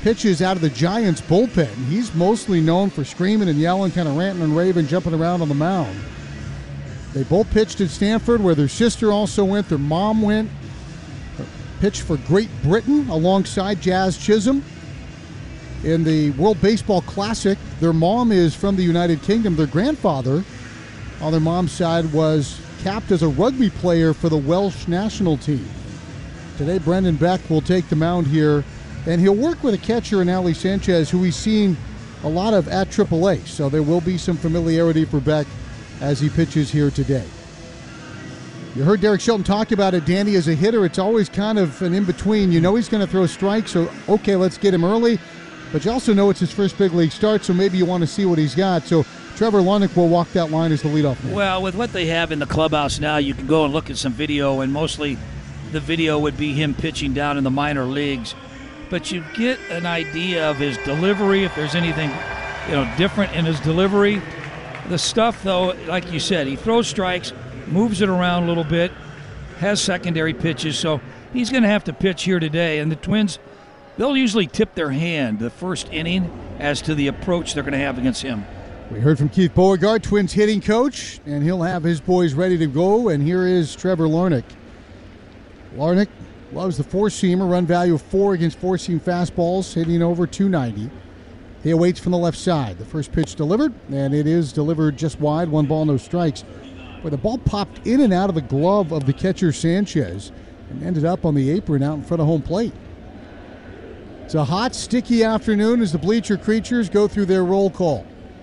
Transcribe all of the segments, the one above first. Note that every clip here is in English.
pitches out of the Giants bullpen. He's mostly known for screaming and yelling, kind of ranting and raving, jumping around on the mound. They both pitched at Stanford, where their sister also went, their mom went. Pitched for Great Britain alongside Jazz Chisholm in the World Baseball Classic. Their mom is from the United Kingdom. Their grandfather, on their mom's side, was capped as a rugby player for the Welsh national team. Today, Brendan Beck will take the mound here, and he'll work with a catcher in Ali Sanchez, who he's seen a lot of at AAA. So there will be some familiarity for Beck as he pitches here today. You heard Derek Shelton talk about it, Danny. As a hitter, it's always kind of an in-between. You know he's going to throw strikes, so okay, let's get him early. But you also know it's his first big league start, so maybe you want to see what he's got. So Trevor Larnach will walk that line as the leadoff man. Well, with what they have in the clubhouse now, you can go and look at some video, and mostly the video would be him pitching down in the minor leagues. But you get an idea of his delivery, if there's anything different in his delivery. The stuff, though, like you said, he throws strikes, moves it around a little bit, has secondary pitches, so he's going to have to pitch here today. And the Twins, they'll usually tip their hand the first inning as to the approach they're going to have against him. We heard from Keith Beauregard, Twins hitting coach, and he'll have his boys ready to go. And here is Trevor Larnach. Larnach loves the four-seamer, run value of 4 against four-seam fastballs, hitting over 290. He awaits from the left side. The first pitch delivered, and it is delivered just wide, 1 ball, no strikes. Where the ball popped in and out of the glove of the catcher Sanchez and ended up on the apron out in front of home plate. It's a hot, sticky afternoon as the bleacher creatures go through their roll call.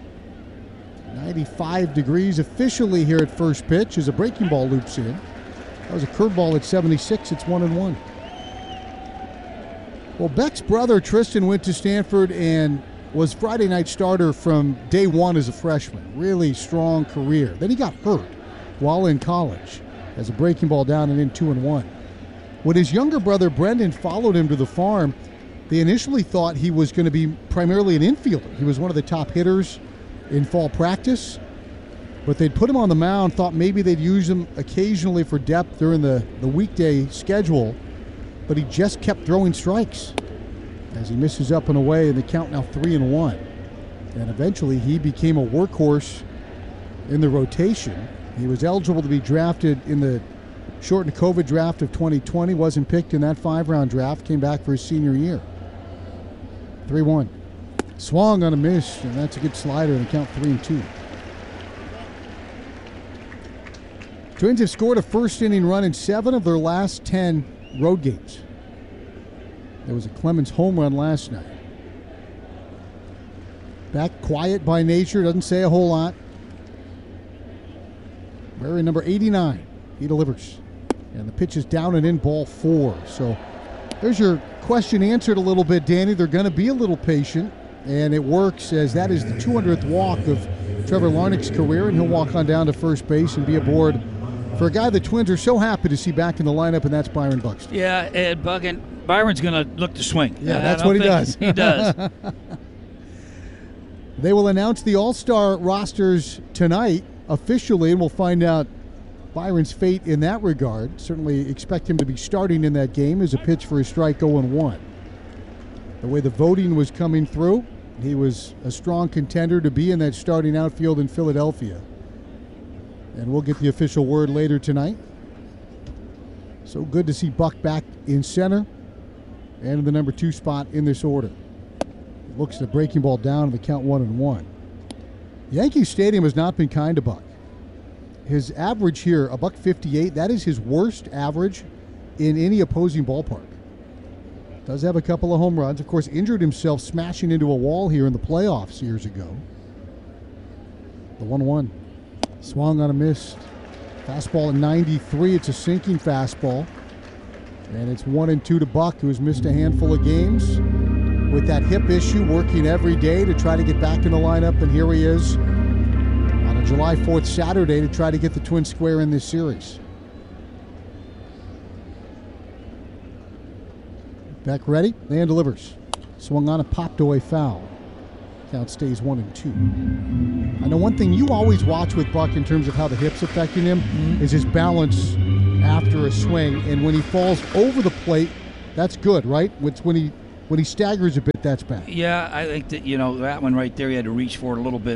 95 degrees officially here at first pitch as a breaking ball loops in. That was a curveball at 76. It's 1-1. Well, Beck's brother Tristan went to Stanford and was Friday night starter from day one as a freshman. Really strong career. Then he got hurt while in college as a breaking ball down and in 2-1. When his younger brother Brendan followed him to the farm, they initially thought he was going to be primarily an infielder. He was one of the top hitters in fall practice, but they'd put him on the mound, thought maybe they'd use him occasionally for depth during the weekday schedule, but he just kept throwing strikes as he misses up and away, and the count now 3-1. And eventually he became a workhorse in the rotation. He was eligible to be drafted in the shortened COVID draft of 2020, wasn't picked in that 5-round draft, came back for his senior year. 3-1. Swung on a miss, and that's a good slider, and the count 3-2. Twins have scored a first-inning run in 7 of their last 10 road games. There was a Clemens home run last night. Beck, quiet by nature, doesn't say a whole lot. Wearing number 89, he delivers. And the pitch is down and in, ball 4. So there's your question answered a little bit, Danny. They're going to be a little patient, and it works, as that is the 200th walk of Trevor Larnach's career, and he'll walk on down to first base and be aboard for a guy the Twins are so happy to see back in the lineup, and that's Byron Buxton. Yeah, Ed Byron's going to look to swing. Yeah, that's what he does. He does. They will announce the All-Star rosters tonight officially, and we'll find out Byron's fate in that regard. Certainly expect him to be starting in that game as a pitch for a strike 0-1. The way the voting was coming through, he was a strong contender to be in that starting outfield in Philadelphia. And we'll get the official word later tonight. So good to see Buck back in center and in the number 2 spot in this order. Looks at the breaking ball down and the count 1-1. Yankee Stadium has not been kind to Buck. His average here, $158, that is his worst average in any opposing ballpark. Does have a couple of home runs. Of course, injured himself smashing into a wall here in the playoffs years ago. The 1-1. Swung on a miss. Fastball at 93. It's a sinking fastball. And it's 1-2 to Buck, who has missed a handful of games with that hip issue, working every day to try to get back in the lineup. And here he is on a July 4th Saturday to try to get the Twins square in this series. Beck ready and delivers. Swung on and popped away foul. Count stays 1-2. I know one thing you always watch with Buck in terms of how the hip's affecting him is his balance after a swing. And when he falls over the plate, that's good, right? It's when he When he staggers a bit, that's bad. Yeah, I think that, that one right there, he had to reach for it a little bit.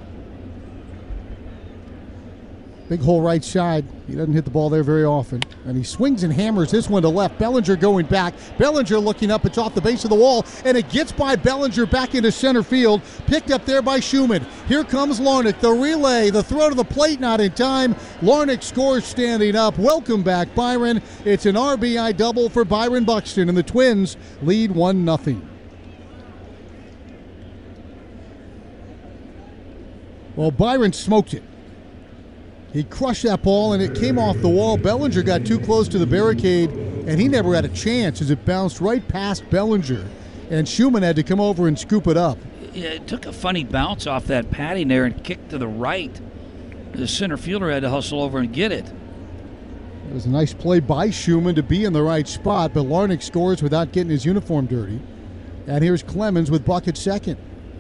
Big hole right side. He doesn't hit the ball there very often. And he swings and hammers this one to left. Bellinger going back. Bellinger looking up. It's off the base of the wall. And it gets by Bellinger back into center field. Picked up there by Schumann. Here comes Larnach. The relay. The throw to the plate not in time. Larnach scores standing up. Welcome back, Byron. It's an RBI double for Byron Buxton. And the Twins lead 1-0. Well, Byron smoked it. He crushed that ball, and it came off the wall. Bellinger got too close to the barricade, and he never had a chance as it bounced right past Bellinger. And Schumann had to come over and scoop it up. Yeah, it took a funny bounce off that padding there and kicked to the right. The center fielder had to hustle over and get it. It was a nice play by Schumann to be in the right spot, but Larnach scores without getting his uniform dirty. And here's Clemens with Bucket second.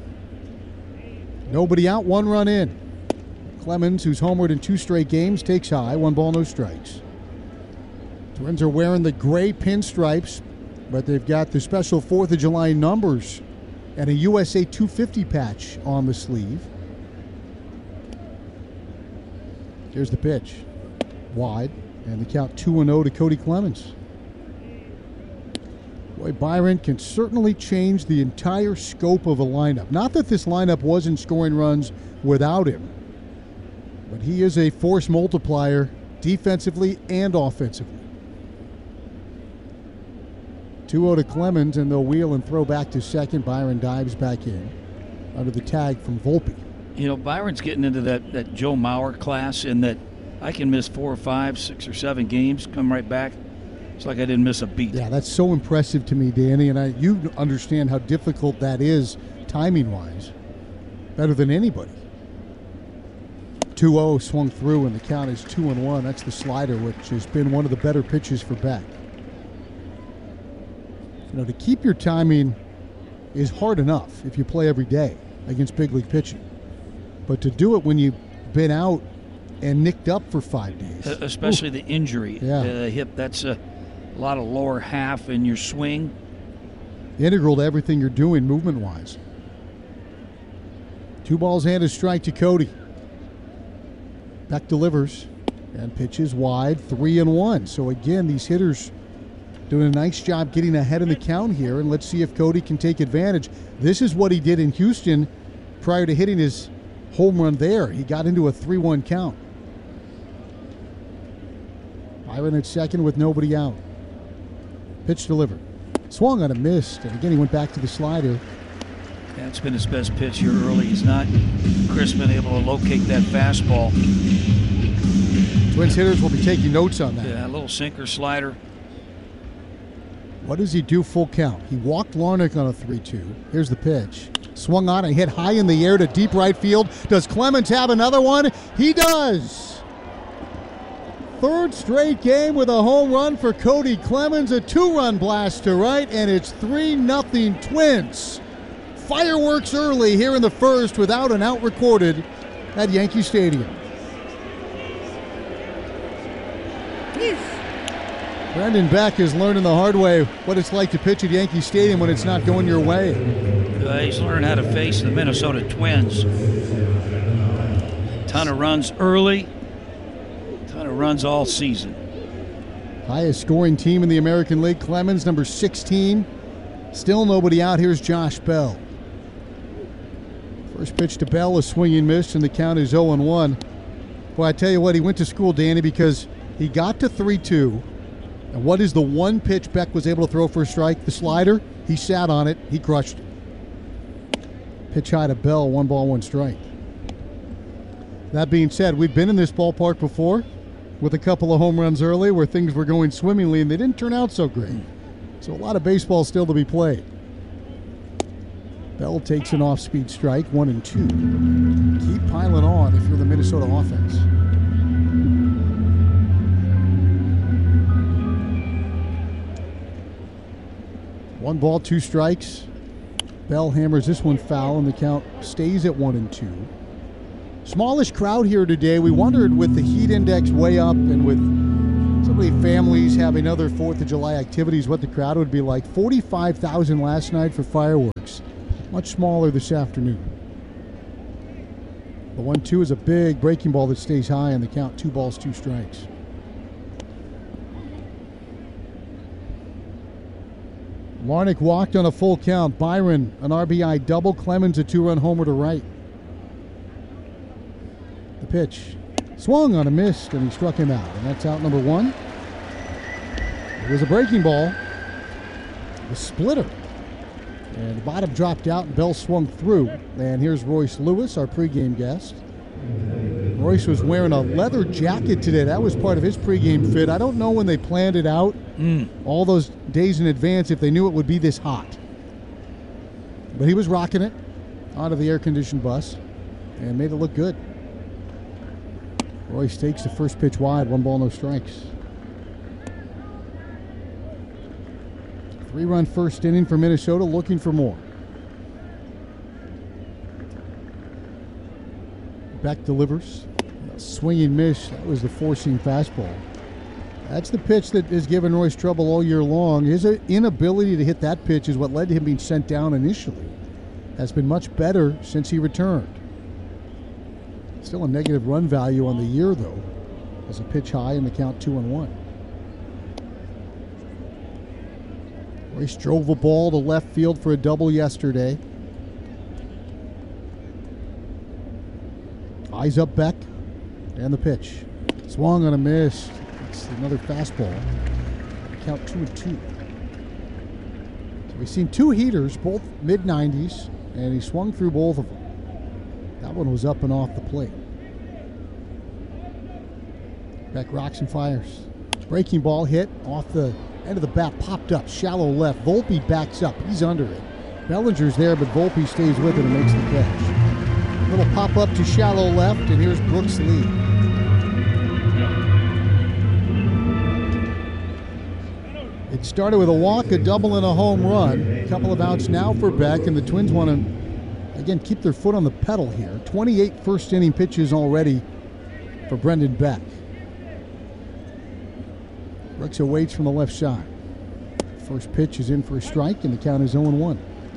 Nobody out, 1 run in. Clemens, who's homered in 2 straight games, takes high, 1 ball, no strikes. Twins are wearing the gray pinstripes, but they've got the special 4th of July numbers and a USA 250 patch on the sleeve. Here's the pitch. Wide, and the count 2-0 to Cody Clemens. Boy, Byron can certainly change the entire scope of a lineup. Not that this lineup wasn't scoring runs without him, but he is a force multiplier defensively and offensively. 2-0 to Clemens, and they'll wheel and throw back to second. Byron dives back in under the tag from Volpe. Byron's getting into that Joe Mauer class in that I can miss 4 or 5, 6 or 7 games, come right back. It's like I didn't miss a beat. Yeah, that's so impressive to me, Danny, and you understand how difficult that is timing-wise. Better than anybody. 2-0 swung through, and the count is 2-1. That's the slider, which has been one of the better pitches for Beck. To keep your timing is hard enough if you play every day against big league pitching. But to do it when you've been out and nicked up for 5 days. Especially the injury. Yeah. The hip, that's a lot of lower half in your swing. Integral to everything you're doing movement-wise. 2 balls and a strike to Cody. Beck delivers and pitches wide, 3-1. So again, these hitters doing a nice job getting ahead in the count here, and let's see if Cody can take advantage. This is what he did in Houston prior to hitting his home run there. He got into a 3-1 count. Byron at second with nobody out. Pitch delivered. Swung on a missed, and again he went back to the slider. Yeah, it's been his best pitch here early. He's not Chris been able to locate that fastball. Twins hitters will be taking notes on that. Yeah, a little sinker slider. What does he do full count? He walked Larnach on a 3-2. Here's the pitch. Swung on and hit high in the air to deep right field. Does Clemens have another one? He does! 3rd straight game with a home run for Cody Clemens. A 2-run blast to right, and it's 3-0 Twins. Fireworks early here in the first without an out recorded at Yankee Stadium. Brendan Beck is learning the hard way what it's like to pitch at Yankee Stadium when it's not going your way. He's learning how to face the Minnesota Twins. Ton of runs early, ton of runs all season. Highest scoring team in the American League, Clemens, number 16. Still nobody out. Here's Josh Bell. First pitch to Bell, a swinging miss, and the count is 0-1. Boy, I tell you what, he went to school, Danny, because he got to 3-2. And what is the one pitch Beck was able to throw for a strike? The slider. He sat on it. He crushed it. Pitch high to Bell, 1 ball, 1 strike. That being said, we've been in this ballpark before with a couple of home runs early where things were going swimmingly and they didn't turn out so great. So a lot of baseball still to be played. Bell takes an off-speed strike, 1-2. Keep piling on if you're the Minnesota offense. One ball, 2 strikes. Bell hammers this one foul, and the count stays at 1-2. Smallish crowd here today. We wondered with the heat index way up and with So many families having other 4th of July activities, what the crowd would be like. 45,000 last night for fireworks. Much smaller this afternoon. The 1-2 is a big breaking ball that stays high, and the count 2 balls, 2 strikes. Larnach walked on a full count. Byron, an RBI double. Clemens, a 2-run homer to right. The pitch. Swung on a miss, and he struck him out. And that's out number 1. It was a breaking ball. A splitter. And the bottom dropped out, and Bell swung through. And here's Royce Lewis, our pregame guest. Royce was wearing a leather jacket today. That was part of his pregame fit. I don't know when they planned it out all those days in advance if they knew it would be this hot. But he was rocking it out of the air-conditioned bus and made it look good. Royce takes the first pitch wide, 1 ball, no strikes. 3-run first inning for Minnesota, looking for more. Beck delivers. A swinging miss. That was the 4-seam fastball. That's the pitch that has given Royce trouble all year long. His inability to hit that pitch is what led to him being sent down initially. That's been much better since he returned. Still a negative run value on the year, though, as a pitch high in the count 2-1. Royce drove a ball to left field for a double yesterday. Eyes up Beck, and the pitch. Swung on a miss. It's another fastball. Count 2-2. So we've seen 2 heaters, both mid-90s, and he swung through both of them. That one was up and off the plate. Beck rocks and fires. Breaking ball hit off the end of the bat, popped up, shallow left. Volpe backs up. He's under it. Bellinger's there, but Volpe stays with it and makes the catch. Little pop up to shallow left, and here's Brooks Lee. It started with a walk, a double, and a home run. A couple of outs now for Beck, and the Twins want to, again, keep their foot on the pedal here. 28 first-inning pitches already for Brendan Beck. Brooks awaits from the left side. First pitch is in for a strike, and the count is 0-1.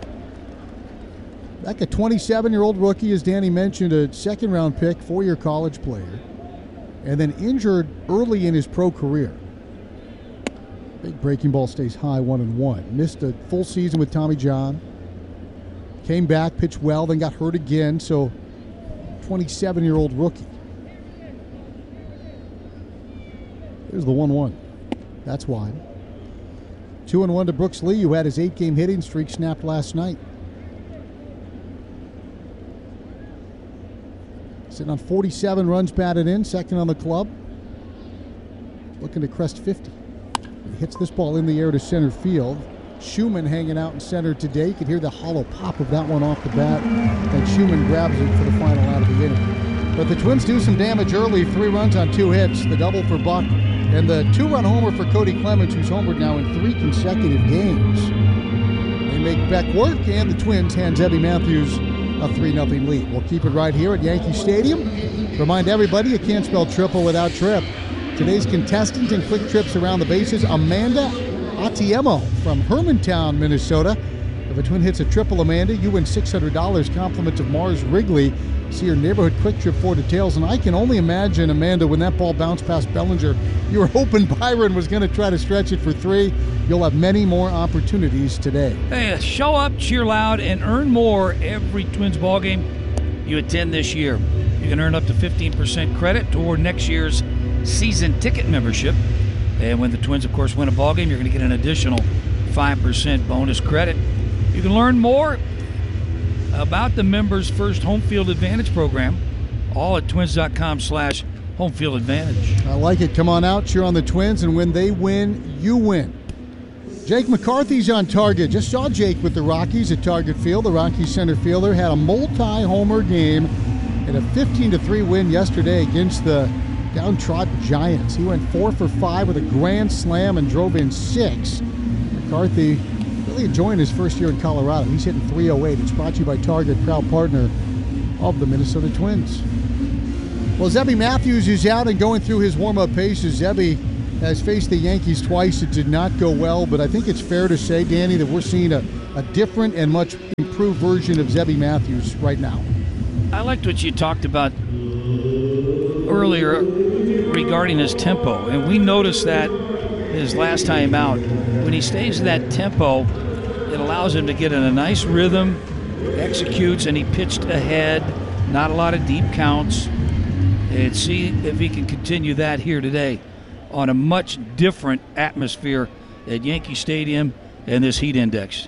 Beck, a 27-year-old rookie, as Danny mentioned, a second-round pick, 4-year college player, and then injured early in his pro career. Big breaking ball stays high, 1-1. Missed a full season with Tommy John. Came back, pitched well, then got hurt again, so 27-year-old rookie. Here's the 1-1. That's wide. 2-1 to Brooks Lee, who had his 8-game hitting streak snapped last night. Sitting on 47 runs batted in, second on the club. Looking to crest 50. He hits this ball in the air to center field. Schumann hanging out in center today. You could hear the hollow pop of that one off the bat. And Schumann grabs it for the final out of the inning. But the Twins do some damage early. 3 runs on 2 hits. The double for Buck. And the 2-run homer for Cody Clemens, who's homered now in 3 consecutive games. They make Beck work, and the Twins hand Zebby Matthews a 3-0 lead. We'll keep it right here at Yankee Stadium. Remind everybody you can't spell triple without trip. Today's contestant in quick trips around the bases, Amanda Atiemo from Hermantown, Minnesota. If a Twin hits a triple, Amanda, you win $600 compliments of Mars Wrigley. See your neighborhood quick trip for details. And I can only imagine, Amanda, when that ball bounced past Bellinger, you were hoping Byron was going to try to stretch it for 3. You'll have many more opportunities today. Hey, show up, cheer loud, and earn more every Twins ballgame you attend this year. You can earn up to 15% credit toward next year's season ticket membership. And when the Twins, of course, win a ballgame, you're going to get an additional 5% bonus credit. You can learn more about the members' first home field advantage program, all at twins.com/home field advantage. I like it. Come on out, cheer on the Twins, and when they win, you win. Jake McCarthy's on target. Just saw Jake with the Rockies at Target Field. The Rockies center fielder had a multi-homer game and a 15-3 win yesterday against the downtrodden Giants. He went 4 for 5 with a grand slam and drove in 6. McCarthy really enjoying his first year in Colorado. He's hitting .308. It's brought to you by Target, proud partner of the Minnesota Twins. Well, Zebby Matthews is out and going through his warm-up paces. Zebby has faced the Yankees twice. It did not go well, but I think it's fair to say, Danny, that we're seeing a different and much improved version of Zebby Matthews right now. I liked what you talked about earlier regarding his tempo, and we noticed that his last time out. When he stays in that tempo, it allows him to get in a nice rhythm, executes, and he pitched ahead, not a lot of deep counts, and see if he can continue that here today on a much different atmosphere at Yankee Stadium and this heat index.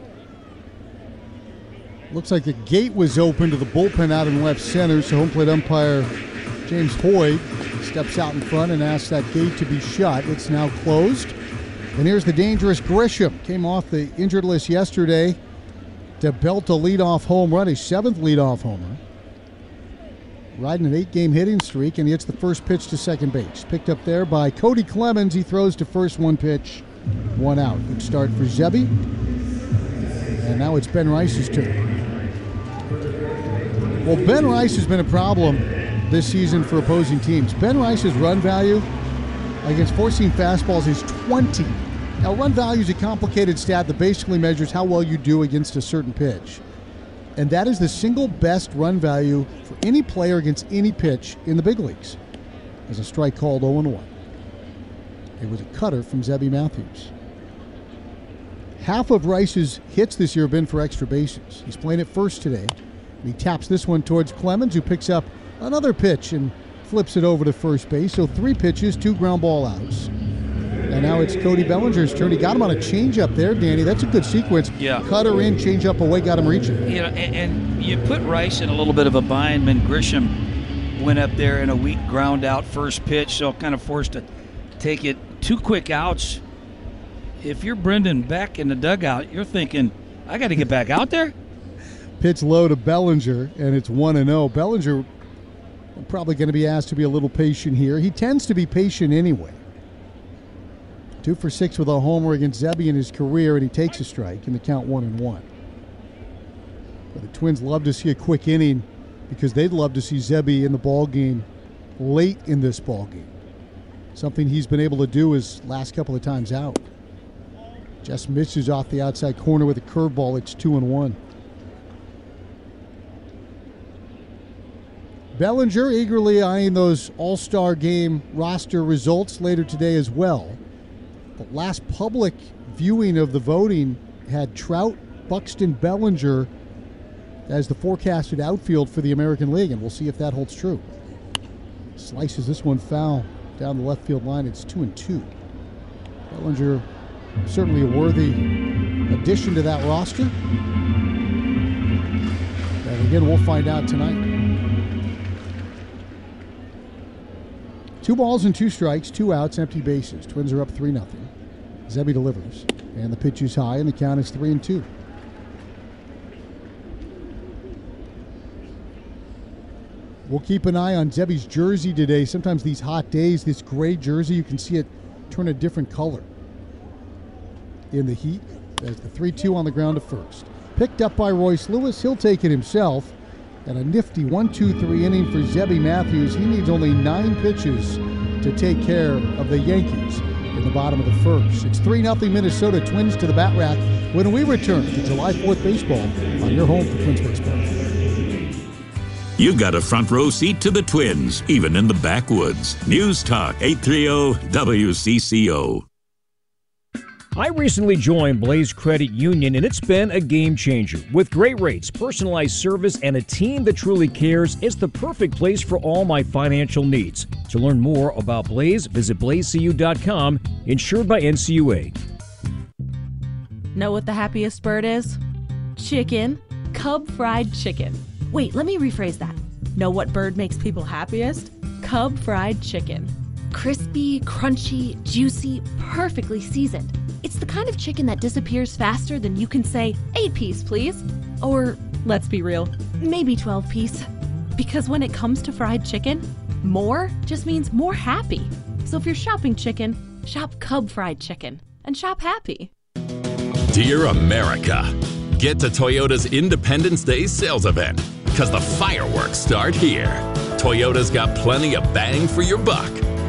Looks like the gate was open to the bullpen out in left center, so home plate umpire James Hoyt steps out in front and asks that gate to be shut. It's now closed. And here's the dangerous Grisham. Came off the injured list yesterday to belt a leadoff home run, his 7th leadoff homer. Riding an 8-game hitting streak, and he hits the first pitch to second base. Picked up there by Cody Clemens. He throws to first, 1 pitch, 1 out. Good start for Zebby. And now it's Ben Rice's turn. Well, Ben Rice has been a problem this season for opposing teams. Ben Rice's run value against four-seam fastballs is 20. Now, run value is a complicated stat that basically measures how well you do against a certain pitch. And that is the single best run value for any player against any pitch in the big leagues. As a strike called 0-1. It was a cutter from Zebby Matthews. Half of Rice's hits this year have been for extra bases. He's playing at first today. And he taps this one towards Clemens, who picks up another pitch and flips it over to first base. So 3 pitches, 2 ground ball outs. And now it's Cody Bellinger's turn. He got him on a changeup there, Danny. That's a good sequence. Yeah. Cutter in, changeup away, got him reaching. You know, and you put Rice in a little bit of a bind when Grisham went up there in a weak ground out first pitch, so kind of forced to take it. 2 quick outs. If you're Brendan Beck in the dugout, you're thinking, I got to get back out there? Pitch low to Bellinger, and it's 1-0. Bellinger probably going to be asked to be a little patient here. He tends to be patient anyway. 2 for 6 with a homer against Zebby in his career, and he takes a strike in the count 1-1. But the Twins love to see a quick inning because they'd love to see Zebby in the ball game late in this ball game. Something he's been able to do his last couple of times out. Just misses off the outside corner with a curveball. It's 2-1. Bellinger eagerly eyeing those All-Star Game roster results later today as well. The last public viewing of the voting had Trout, Buxton, Bellinger as the forecasted outfield for the American League, and we'll see if that holds true. Slices this one foul down the left field line. It's 2-2. Bellinger certainly a worthy addition to that roster. And again, we'll find out tonight. 2 balls and 2 strikes, 2 outs, empty bases. Twins are up 3-0. Zebby delivers, and the pitch is high, and the count is 3-2. We'll keep an eye on Zebby's jersey today. Sometimes these hot days, this gray jersey, you can see it turn a different color in the heat. There's the 3-2 on the ground to first. Picked up by Royce Lewis. He'll take it himself. And a nifty 1-2-3 inning for Zebby Matthews. He needs only 9 pitches to take care of the Yankees in the bottom of the first. It's 3-0 Minnesota Twins to the bat rack when we return to July 4th baseball on your home for Twins baseball. You got a front row seat to the Twins, even in the backwoods. News Talk 830 WCCO. I recently joined Blaze Credit Union, and it's been a game changer. With great rates, personalized service, and a team that truly cares, it's the perfect place for all my financial needs. To learn more about Blaze, visit blazecu.com, insured by NCUA. Know what the happiest bird is? Chicken. Cub fried chicken. Wait, let me rephrase that. Know what bird makes people happiest? Cub fried chicken. Crispy, crunchy, juicy, perfectly seasoned. It's the kind of chicken that disappears faster than you can say, 8-piece, please. Or, let's be real, maybe 12-piece. Because when it comes to fried chicken, more just means more happy. So if you're shopping chicken, shop Cub fried chicken and shop happy. Dear America, get to Toyota's Independence Day sales event because the fireworks start here. Toyota's got plenty of bang for your buck.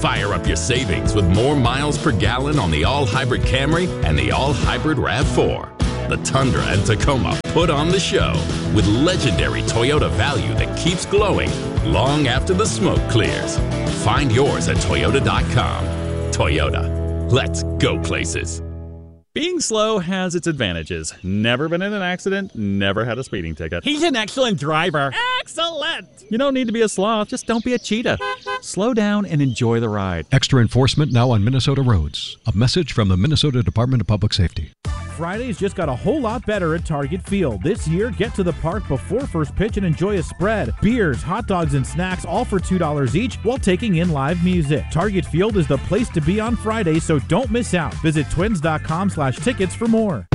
Fire up your savings with more miles per gallon on the all-hybrid Camry and the all-hybrid RAV4. The Tundra and Tacoma put on the show with legendary Toyota value that keeps glowing long after the smoke clears. Find yours at Toyota.com. Toyota, let's go places. Being slow has its advantages. Never been in an accident, never had a speeding ticket. He's an excellent driver. Excellent! You don't need to be a sloth, just don't be a cheetah. Slow down and enjoy the ride. Extra enforcement now on Minnesota roads. A message from the Minnesota Department of Public Safety. Fridays just got a whole lot better at Target Field. This year, get to the park before first pitch and enjoy a spread. Beers, hot dogs, and snacks all for $2 each while taking in live music. Target Field is the place to be on Friday, so don't miss out. Visit twins.com/tickets for more.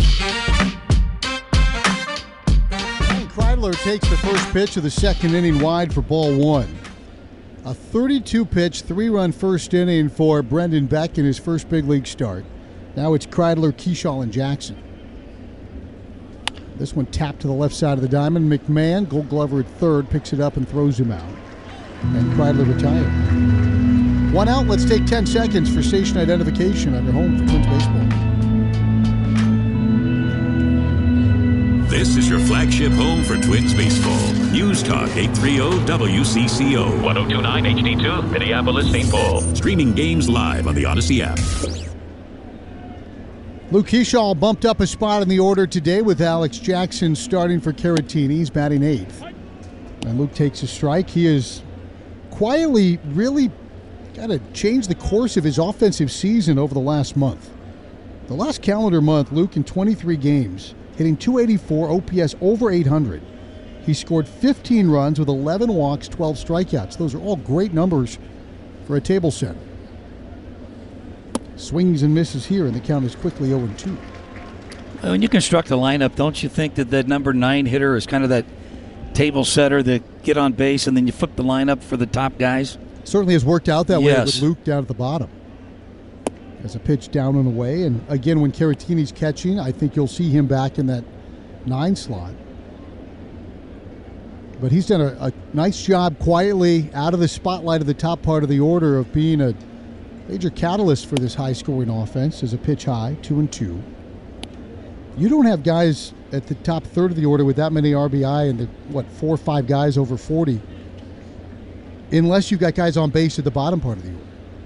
Kreidler takes the first pitch of the second inning wide for ball one. A 32-pitch, 3-run first inning for Brendan Beck in his first big league start. Now it's Kreidler, Keschall, and Jackson. This one tapped to the left side of the diamond. McMahon, Gold Glover at third, picks it up and throws him out. And Kreidler retired. One out. Let's take 10 seconds for station identification on your home for Twins baseball. This is your flagship home for Twins baseball. News Talk 830 WCCO. 1029 HD2, Minneapolis, St. Paul. Streaming games live on the Odyssey app. Luke Keschall bumped up a spot in the order today with Alex Jackson starting for Caratini. He's batting eighth. And Luke takes a strike. He has quietly really got to change the course of his offensive season over the last month. The last calendar month, Luke in 23 games, hitting .284, OPS over 800. He scored 15 runs with 11 walks, 12 strikeouts. Those are all great numbers for a table setter. Swings and misses here, and the count is quickly 0-2. When you construct a lineup, don't you think that the number 9 hitter is kind of that table setter that get on base and then you flip the lineup for the top guys? Certainly has worked out that way Yes. with Luke down at the bottom. As a pitch down and away, and again, when Caratini's catching, I think you'll see him back in that 9 slot. But he's done a nice job quietly out of the spotlight of the top part of the order of being a major catalyst for this high-scoring offense. As a pitch high, 2-2. You don't have guys at the top third of the order with that many RBI and 4 or 5 guys over 40, unless you've got guys on base at the bottom part of the order.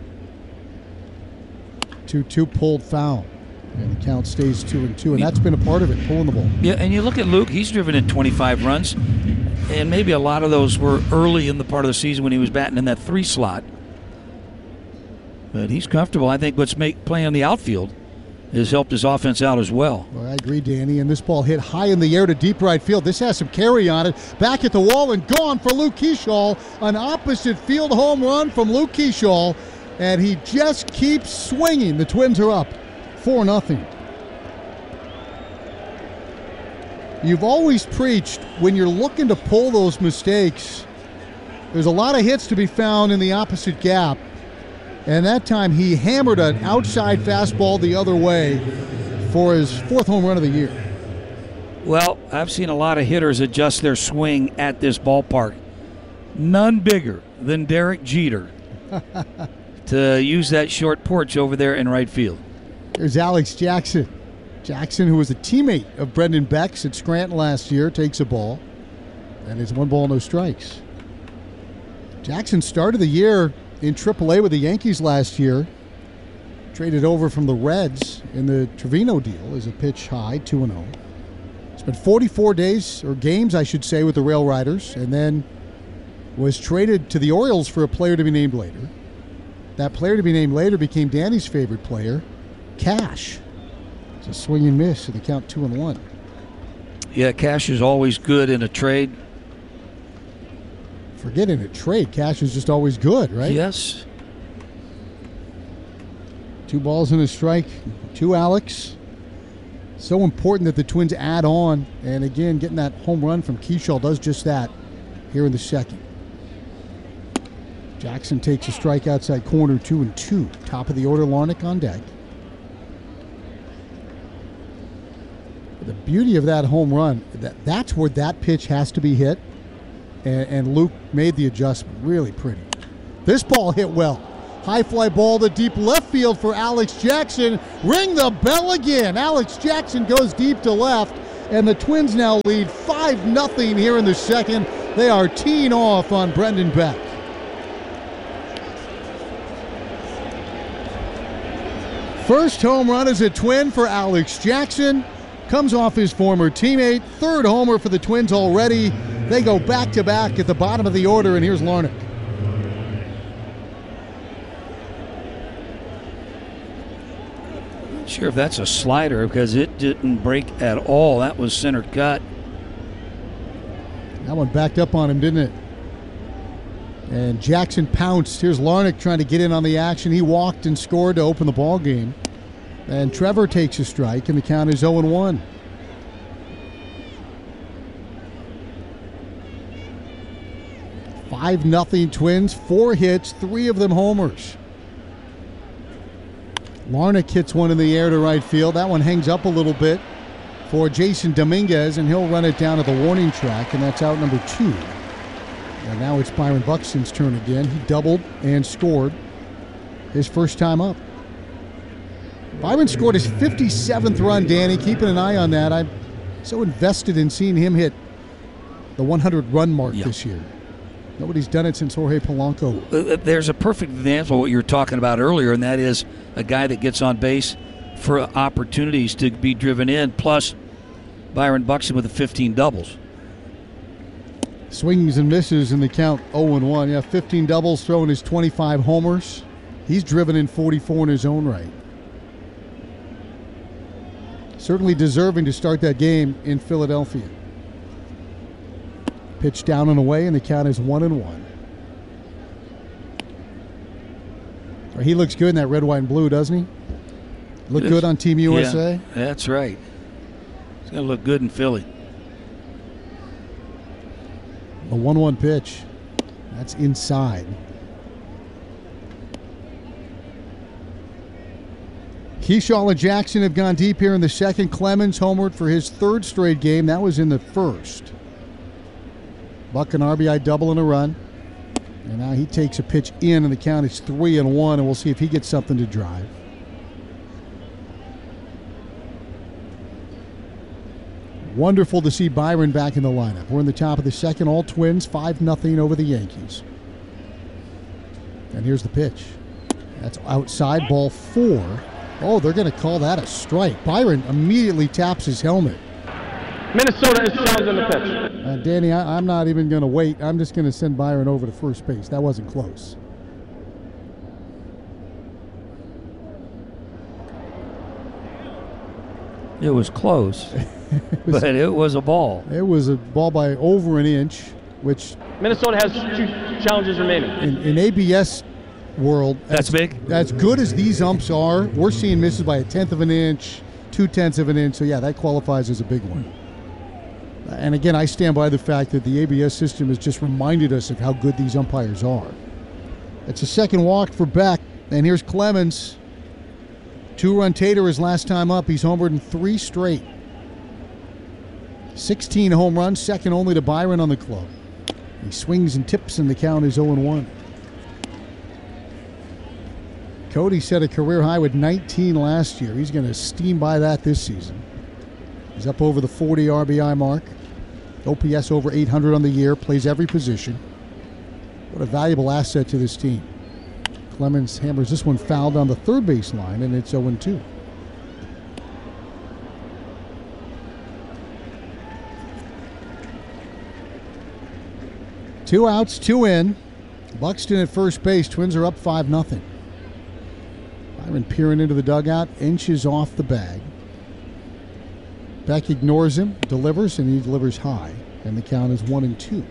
2-2 pulled foul, and the count stays 2-2, and that's been a part of it, pulling the ball. Yeah, and you look at Luke, he's driven in 25 runs, and maybe a lot of those were early in the part of the season when he was batting in that 3 slot. But he's comfortable. I think what's playing on the outfield has helped his offense out as well. Well, I agree, Danny, and this ball hit high in the air to deep right field. This has some carry on it. Back at the wall and gone for Luke Keschall. An opposite field home run from Luke Keschall, and he just keeps swinging. The Twins are up 4-0. You've always preached when you're looking to pull those mistakes, there's a lot of hits to be found in the opposite gap. And that time he hammered an outside fastball the other way for his 4th home run of the year. Well, I've seen a lot of hitters adjust their swing at this ballpark. None bigger than Derek Jeter to use that short porch over there in right field. There's Alex Jackson. Jackson, who was a teammate of Brendan Beck's at Scranton last year, takes a ball. And it's 1 ball, no strikes. Jackson started the year in AAA with the Yankees last year. Traded over from the Reds in the Trevino deal as a pitch high, 2-0. Spent 44 days, or games I should say, with the Rail Riders, and then was traded to the Orioles for a player to be named later. That player to be named later became Danny's favorite player, Cash. It's a swing and miss, and the count 2-1. Yeah, Cash is always good in a trade. Forget in a trade, Cash is just always good, right? Yes. 2 balls and a strike to Alex. So important that the Twins add on, and again, getting that home run from Keschall does just that here in the second. Jackson takes a strike outside corner, 2-2. Top of the order, Larnach on deck. The beauty of that home run, that's where that pitch has to be hit, and Luke made the adjustment. Really pretty. This ball hit well. High fly ball to deep left field for Alex Jackson. Ring the bell again. Alex Jackson goes deep to left, and the Twins now lead 5-0 here in the second. They are teeing off on Brendan Beck. First home run is a Twin for Alex Jackson. Comes off his former teammate. Third homer for the Twins already. They go back-to-back at the bottom of the order, and here's Larnach. Not sure if that's a slider because it didn't break at all. That was center cut. That one backed up on him, didn't it? And Jackson pounced. Here's Larnach trying to get in on the action. He walked and scored to open the ball game. And Trevor takes a strike, and the count is 0-1. "5-0 Twins, 4 hits, 3 of them homers. Larnach hits one in the air to right field. That one hangs up a little bit for Jason Dominguez, and he'll run it down to the warning track, and that's out number 2. And now it's Byron Buxton's turn again. He doubled and scored his first time up. Byron scored his 57th run, Danny. Keeping an eye on that. I'm so invested in seeing him hit the 100-run mark this year. Nobody's done it since Jorge Polanco. There's a perfect example of what you were talking about earlier, and that is a guy that gets on base for opportunities to be driven in, plus Byron Buxton with the 15 doubles. Swings and misses in the count 0-1. Yeah, 15 doubles, throwing his 25 homers. He's driven in 44 in his own right. Certainly deserving to start that game in Philadelphia. Pitch down and away, and the count is 1-1. He looks good in that red, white, and blue, doesn't he? Look good on Team USA? Yeah, that's right. He's going to look good in Philly. A 1-1 pitch. That's inside. Keyshaw and Jackson have gone deep here in the second. Clemens homered for his 3rd straight game. That was in the first. Buck an RBI double and a run. And now he takes a pitch in, and the count is 3-1, and we'll see if he gets something to drive. Wonderful to see Byron back in the lineup. We're in the top of the second. All Twins, 5-0 over the Yankees. And here's the pitch. That's outside, ball 4. Oh, they're going to call that a strike. Byron immediately taps his helmet. Minnesota is challenging the pitch. Danny, I'm not even going to wait. I'm just going to send Byron over to first base. That wasn't close. It was close, but it was a ball. It was a ball by over an inch, which Minnesota has 2 challenges remaining. In ABS world, that's big. As good as these umps are, we're seeing misses by 1/10 of an inch, 2/10 of an inch. So yeah, that qualifies as a big one. And again, I stand by the fact that the ABS system has just reminded us of how good these umpires are. It's a second walk for Beck, and here's Clemens. 2-run Tater his last time up. He's homered in 3 straight. 16 home runs, second only to Byron on the club. He swings and tips, and the count is 0-1. Cody set a career high with 19 last year. He's going to steam by that this season. He's up over the 40 RBI mark. OPS over 800 on the year. Plays every position. What a valuable asset to this team. Clemens hammers this one fouled on the third base line, and it's 0-2. Two outs, 2 in. Buxton at first base. Twins are up 5-0. Byron peering into the dugout, inches off the bag. Beck ignores him, delivers, and he delivers high. And the count is 1-2.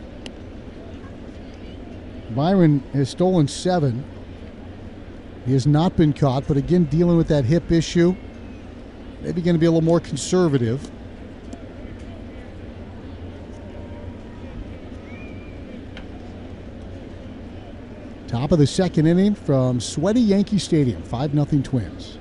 Byron has stolen 7. He has not been caught, but again, dealing with that hip issue. Maybe going to be a little more conservative. Top of the second inning from sweaty Yankee Stadium. 5-0 Twins.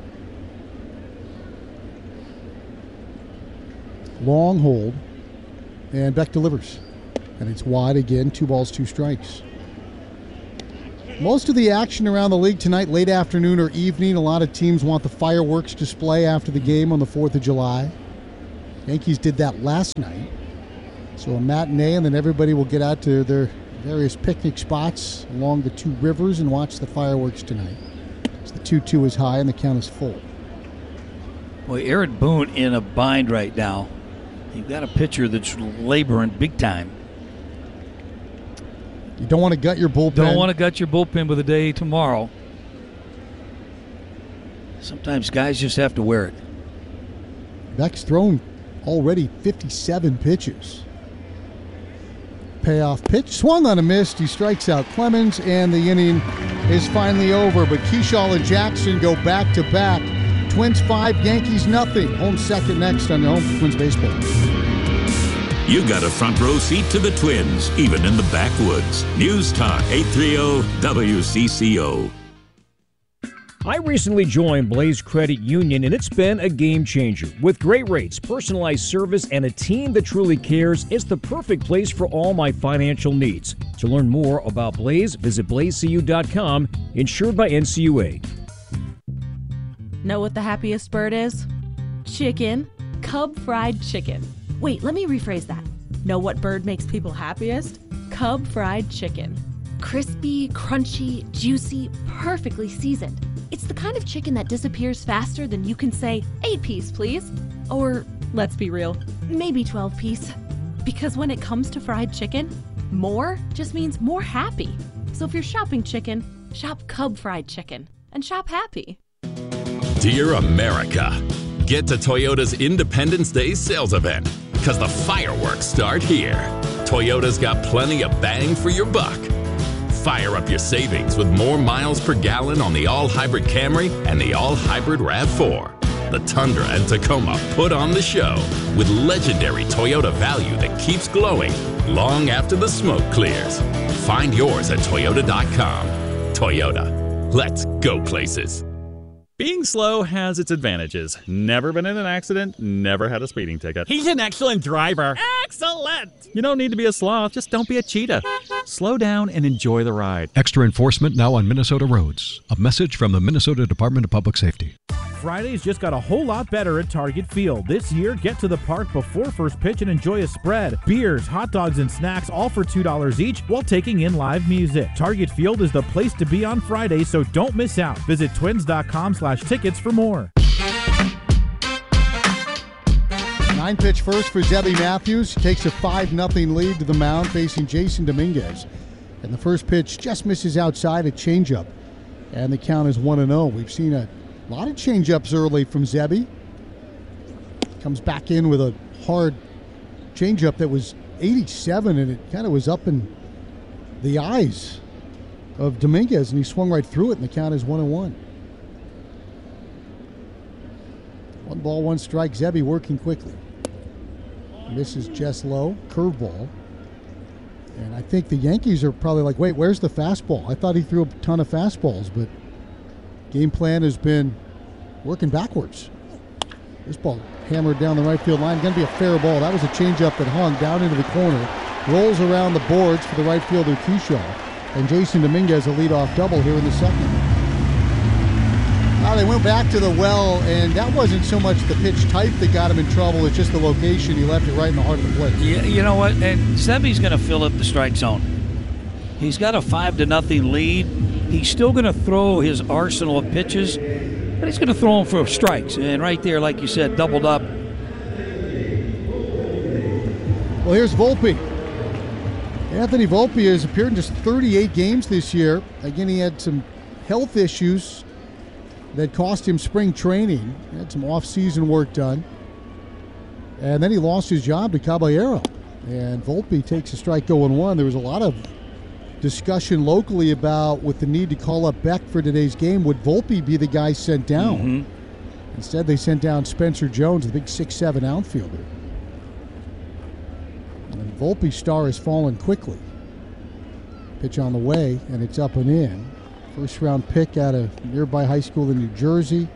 Long hold. And Beck delivers. And it's wide again. 2 balls, 2 strikes. Most of the action around the league tonight, late afternoon or evening. A lot of teams want the fireworks display after the game on the 4th of July. Yankees did that last night. So a matinee, and then everybody will get out to their various picnic spots along the two rivers and watch the fireworks tonight. So the 2-2 is high and the count is full. Boy, Aaron Boone in a bind right now. You've got a pitcher that's laboring big time. You don't want to gut your bullpen. Don't want to gut your bullpen with a day tomorrow. Sometimes guys just have to wear it. Beck's thrown already 57 pitches. Payoff pitch, swung on a miss. He strikes out Clemens, and the inning is finally over. But Kershaw and Jackson go back to back. Twins 5, Yankees nothing. Home second next on the Home for Twins Baseball. You got a front row seat to the Twins, even in the backwoods. News Talk 830 WCCO. I recently joined Blaze Credit Union, and it's been a game changer. With great rates, personalized service, and a team that truly cares, it's the perfect place for all my financial needs. To learn more about Blaze, visit blazecu.com, insured by NCUA. Know what the happiest bird is? Chicken. Cub fried chicken. Wait, let me rephrase that. Know what bird makes people happiest? Cub fried chicken. Crispy, crunchy, juicy, perfectly seasoned. It's the kind of chicken that disappears faster than you can say, 8-piece, please. Or, let's be real, maybe 12-piece. Because when it comes to fried chicken, more just means more happy. So if you're shopping chicken, shop Cub fried chicken and shop happy. Dear America, get to Toyota's Independence Day sales event because the fireworks start here. Toyota's got plenty of bang for your buck. Fire up your savings with more miles per gallon on the all-hybrid Camry and the all-hybrid RAV4. The Tundra and Tacoma put on the show with legendary Toyota value that keeps glowing long after the smoke clears. Find yours at Toyota.com. Toyota, let's go places. Being slow has its advantages. Never been in an accident, never had a speeding ticket. He's an excellent driver. Excellent! You don't need to be a sloth, just don't be a cheetah. Slow down and enjoy the ride. Extra enforcement now on Minnesota roads. A message from the Minnesota Department of Public Safety. Fridays just got a whole lot better at Target Field. This year, get to the park before first pitch and enjoy a spread. Beers, hot dogs, and snacks all for $2 each while taking in live music. Target Field is the place to be on Fridays, so don't miss out. Visit twins.com/tickets for more. 9-pitch first for Zebby Matthews. Takes a 5-0 lead to the mound facing Jason Dominguez. And the first pitch just misses outside, a changeup. And the count is 1-0. We've seen a lot of changeups early from Zebby. Comes back in with a hard changeup that was 87, and it kind of was up in the eyes of Dominguez, and he swung right through it, and the count is 1-1. 1 ball, 1 strike. Zebby working quickly. Misses just low. Curveball. And I think the Yankees are probably like, wait, where's the fastball? I thought he threw a ton of fastballs, but game plan has been working backwards. This ball hammered down the right field line. Going to be a fair ball. That was a changeup that hung down into the corner. Rolls around the boards for the right fielder, Kershaw. And Jason Dominguez a leadoff double here in the second. They went back to the well, and that wasn't so much the pitch type that got him in trouble. It's just the location. He left it right in the heart of the plate. Yeah, you know what? And Zebby's going to fill up the strike zone. He's got a 5-0 lead. He's still going to throw his arsenal of pitches, but he's going to throw them for strikes. And right there, like you said, doubled up. Well, here's Volpe. Anthony Volpe has appeared in just 38 games this year. Again, he had some health issues that cost him spring training. He had some off-season work done. And then he lost his job to Caballero. And Volpe takes a strike 0-1. There was a lot of discussion locally about, with the need to call up Beck for today's game, would Volpe be the guy sent down? Mm-hmm. Instead, they sent down Spencer Jones, the big 6'7" outfielder. And Volpe's star has fallen quickly. Pitch on the way, and it's up and in. First-round pick out of nearby high school in New Jersey.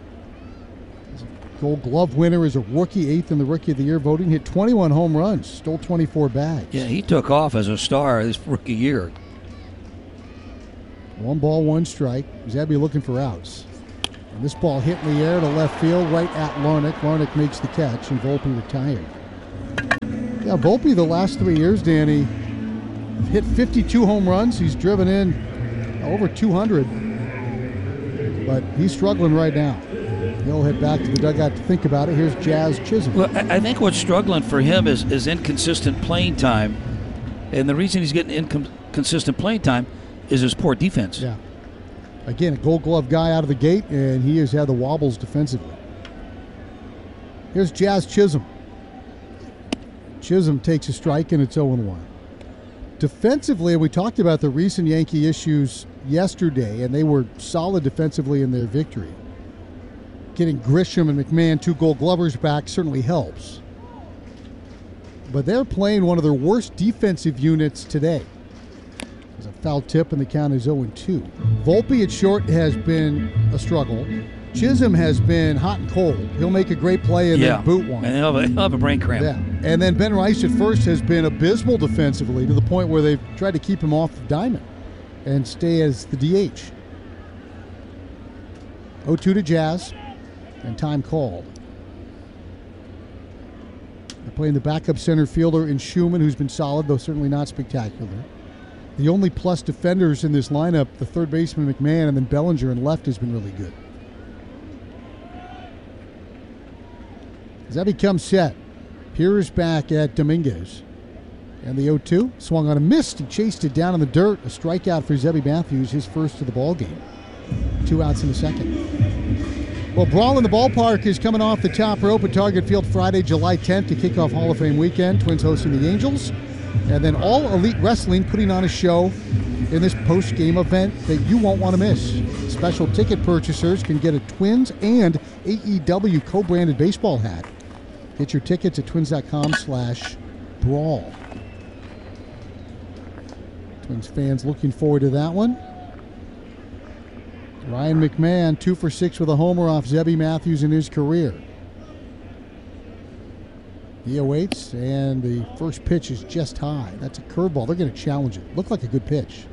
Gold Glove winner as a rookie, 8th in the Rookie of the Year voting. Hit 21 home runs, stole 24 bags. Yeah, he took off as a star this rookie year. 1 ball, 1 strike. Zebby looking for outs. And this ball hit in the air to left field, right at Larnach. Larnach makes the catch, and Volpe retired. Yeah, Volpe the last 3 years, Danny, hit 52 home runs. He's driven in over 200. But he's struggling right now. He'll head back to the dugout to think about it. Here's Jazz Chisholm. Well, I think what's struggling for him is inconsistent playing time. And the reason he's getting inconsistent playing time is his poor defense. Yeah. Again, a Gold Glove guy out of the gate, and he has had the wobbles defensively. Here's Jazz Chisholm. Chisholm takes a strike, and it's 0-1. Defensively, we talked about the recent Yankee issues yesterday, and they were solid defensively in their victory. Getting Grisham and McMahon, 2 Gold Glovers back, certainly helps. But they're playing one of their worst defensive units today. There's a foul tip, and the count is 0-2. Volpe at short has been a struggle. Chisholm has been hot and cold. He'll make a great play and then boot one. And he'll have a brain cramp. Yeah. And then Ben Rice at first has been abysmal defensively to the point where they've tried to keep him off the diamond and stay as the DH. 0-2 to Jazz, and time called. They're playing the backup center fielder in Schumann, who's been solid, though certainly not spectacular. The only plus defenders in this lineup, the third baseman McMahon, and then Bellinger in left has been really good. As that becomes set, Pierce back at Dominguez. And the 0-2 swung on a miss. He chased it down in the dirt. A strikeout for Zebby Matthews, his first of the ball game. 2 outs in the second. Well, Brawl in the Ballpark is coming off the top rope at Target Field Friday, July 10th to kick off Hall of Fame weekend. Twins hosting the Angels. And then All Elite Wrestling putting on a show in this post-game event that you won't want to miss. Special ticket purchasers can get a Twins and AEW co-branded baseball hat. Get your tickets at twins.com/brawl. Twins fans looking forward to that one. Ryan McMahon, 2 for 6 with a homer off Zebby Matthews in his career. He awaits, and the first pitch is just high. That's a curveball. They're going to challenge it. Looked like a good pitch.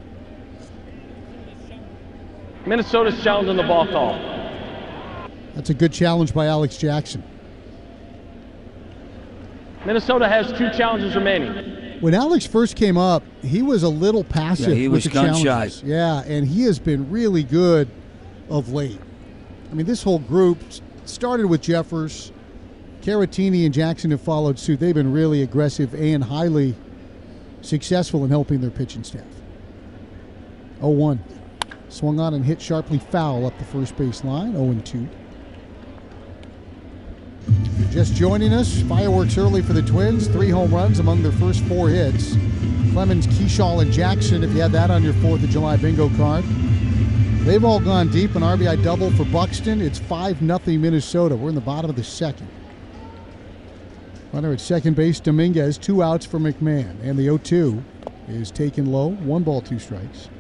Minnesota's challenging the ball call. That's a good challenge by Alex Jackson. Minnesota has 2 challenges remaining. When Alex first came up, he was a little passive. Yeah, he was with the gun-shy. challenges. Yeah, and he has been really good of late. I mean, this whole group started with Jeffers. Caratini and Jackson have followed suit. They've been really aggressive and highly successful in helping their pitching staff. 0-1. Swung on and hit sharply foul up the first base line. 0-2. Just joining us, fireworks early for the Twins. 3 home runs among their first 4 hits. Clemens, Keyshaw, and Jackson, if you had that on your 4th of July bingo card. They've all gone deep. An RBI double for Buxton. It's 5-0 Minnesota. We're in the bottom of the second. Runner at second base, Dominguez. 2 outs for McMahon. And the 0-2 is taken low. 1 ball, 2 strikes.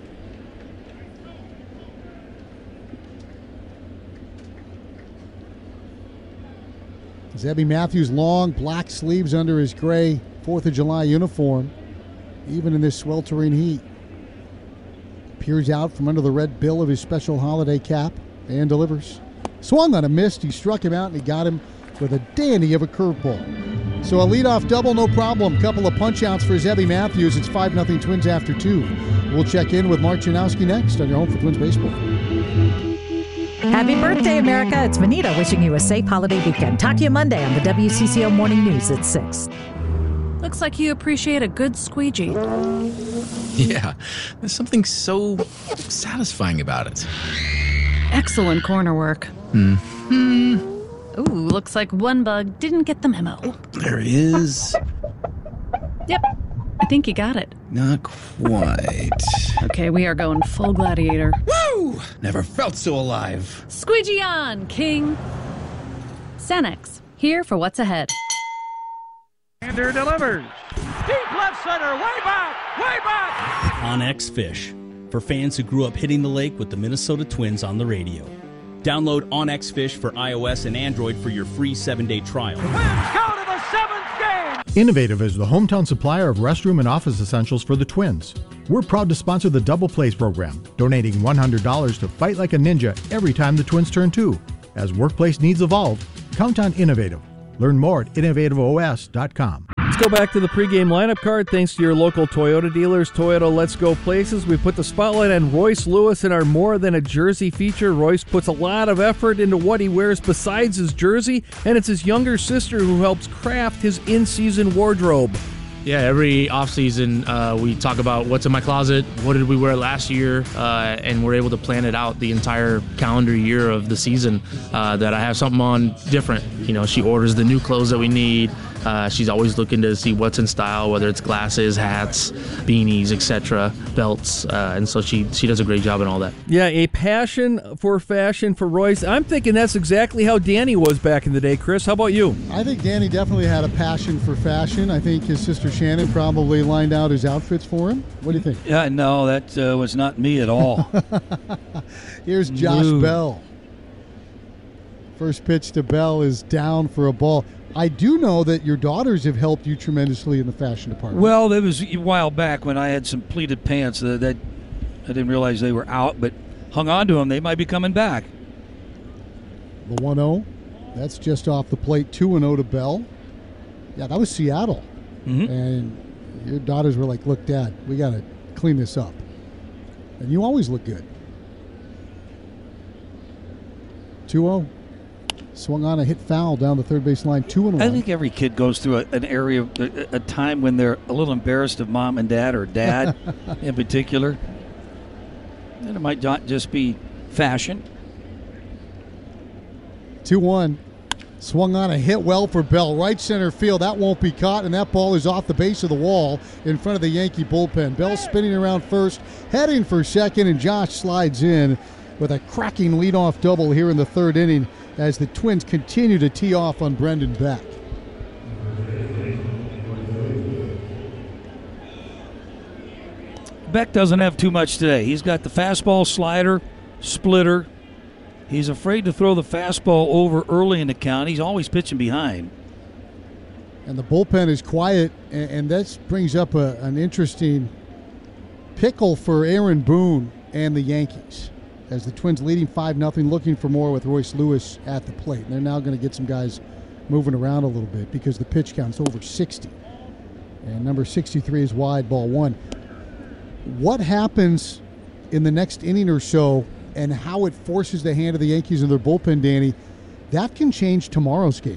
Zebby Matthews, long black sleeves under his gray 4th of July uniform, even in this sweltering heat. Peers out from under the red bill of his special holiday cap and delivers. Swung on a miss. He struck him out, and he got him with a dandy of a curveball. So a leadoff double, no problem. Couple of punch-outs for Zebby Matthews. It's 5-0 Twins after 2. We'll check in with Mark Janowski next on your home for Twins baseball. Happy birthday, America. It's Vanita wishing you a safe holiday weekend. Talk to you Monday on the WCCO Morning News at 6. Looks like you appreciate a good squeegee. Yeah, there's something so satisfying about it. Excellent corner work. Mm-hmm. Ooh, looks like one bug didn't get the memo. Oh, there he is. Yep, I think you got it. Not quite. Okay, we are going full gladiator. Woo! Never felt so alive. Squeegee on, King. Sanex, here for what's ahead. Sander delivers. Deep left center, way back, way back. OnX Fish, for fans who grew up hitting the lake with the Minnesota Twins on the radio. Download OnX Fish for iOS and Android for your free 7-day trial. Twins go to the 7th game. Innovative is the hometown supplier of restroom and office essentials for the Twins. We're proud to sponsor the Double Plays program, donating $100 to Fight Like a Ninja every time the Twins turn 2. As workplace needs evolve, count on Innovative. Learn more at innovativeos.com. Let's go back to the pregame lineup card. Thanks to your local Toyota dealers, Toyota Let's Go Places. We put the spotlight on Royce Lewis in our More Than a Jersey feature. Royce puts a lot of effort into what he wears besides his jersey, and it's his younger sister who helps craft his in-season wardrobe. Yeah, every offseason we talk about what's in my closet, what did we wear last year, and we're able to plan it out the entire calendar year of the season that I have something on different. You know, she orders the new clothes that we need. She's always looking to see what's in style, whether it's glasses, hats, beanies, etc., belts, and so she does a great job in all that. Yeah, a passion for fashion for Royce. I'm thinking that's exactly how Danny was back in the day. Chris, how about you? I think Danny definitely had a passion for fashion. I think his sister Shannon probably lined out his outfits for him. What do you think? Yeah, no, that was not me at all. Here's Josh Bell. First pitch to Bell is down for a ball. I do know that your daughters have helped you tremendously in the fashion department. Well, that was a while back when I had some pleated pants that I didn't realize they were out, but hung on to them. They might be coming back. The 1-0. That's just off the plate. 2-0 to Bell. Yeah, that was Seattle. Mm-hmm. And your daughters were like, look, Dad, we got to clean this up. And you always look good. 2-0. Swung on a hit foul down the third base line, 2-1. I think every kid goes through an area, a time when they're a little embarrassed of mom and dad, or dad in particular. And it might not just be fashion. 2-1. Swung on a hit well for Bell. Right center field. That won't be caught, and that ball is off the base of the wall in front of the Yankee bullpen. Bell spinning around first, heading for second, and Josh slides in with a cracking leadoff double here in the third inning as the Twins continue to tee off on Brendan Beck. Beck doesn't have too much today. He's got the fastball, slider, splitter. He's afraid to throw the fastball over early in the count. He's always pitching behind. And the bullpen is quiet, and that brings up an interesting pickle for Aaron Boone and the Yankees, as the Twins leading 5-0, looking for more with Royce Lewis at the plate. And they're now going to get some guys moving around a little bit because the pitch count's over 60. And number 63 is wide, ball one. What happens in the next inning or so and how it forces the hand of the Yankees in their bullpen, Danny, that can change tomorrow's game